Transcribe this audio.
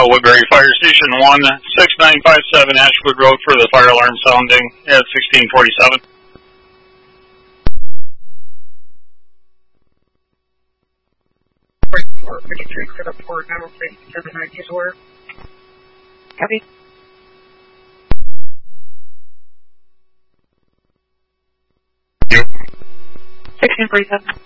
Woodbury Fire Station 16957 Ashwood Road for the fire alarm sounding at 1647. For the port number 5792 order. Copy. 1647.